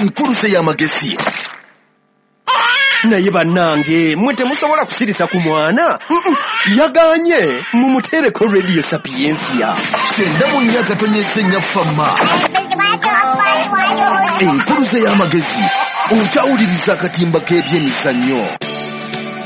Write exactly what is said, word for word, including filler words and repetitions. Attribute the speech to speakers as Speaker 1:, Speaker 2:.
Speaker 1: enkuluze y'amagezi.
Speaker 2: Naye bannange mwe temusobola kusirisa ku mwana yaganye mumutereko Radio Sapiensia
Speaker 1: kyenda mu nnya katonyeesenya fama enkuluze y'amagezi okyawuliriza akatimba k'ebyemizannyo.